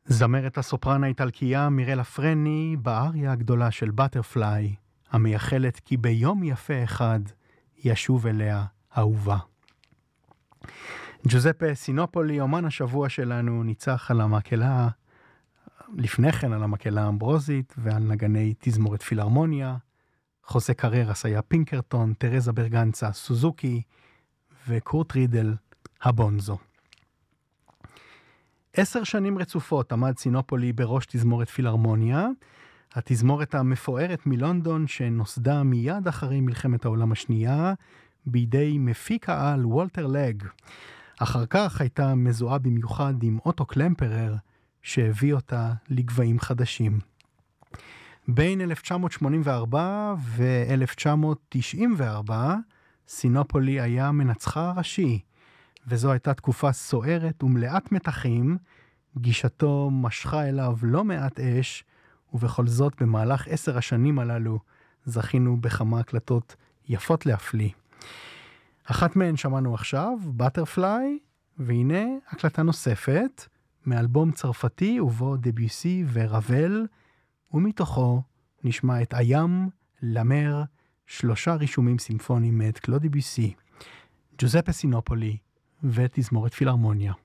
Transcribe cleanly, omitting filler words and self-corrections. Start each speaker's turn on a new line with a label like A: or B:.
A: זמרת הסופרן האיטלקייה מירלה פרני באריה הגדולה של בטרפליי, המייחלת כי ביום יפה אחד ישוב אליה אהובה. ג'וזפה סינופולי, אומן השבוע שלנו, ניצח על המקהלה, לפני כן על המקהלה האמברוזית ועל נגני תזמורת פילהרמוניה. חוזה קררס היה פינקרטון, תרזה ברגנצה סוזוקי וקורט רידל הבונזו. 10 שנים רצופות עמד סינופולי בראש תזמורת פילהרמוניה, התזמורת המפוארת מלונדון שנוסדה מיד אחרי מלחמת העולם השנייה בידי מפיק העל וולטר לג. אחר כך הייתה מזוהה במיוחד עם אוטו קלמפרר שהביא אותה לגבהים חדשים. בין 1984 ו-1994 סינופולי היה מנצחה הראשי, וזו הייתה תקופה סוערת ומלאת מתחים. גישתו משכה אליו לא מעט אש, ובכל זאת במהלך 10 השנים הללו זכינו בכמה הקלטות יפות להפליא. אחת מהן שמענו עכשיו, בטרפליי, והנה הקלטה נוספת מאלבום צרפתי ובו דביוסי ורבל, ומתוכו נשמע את הים, למר, 3 רישומים סימפוניים מאת קלוד דביוסי, ג'וזפה סינופולי ותזמורת פילהרמוניה.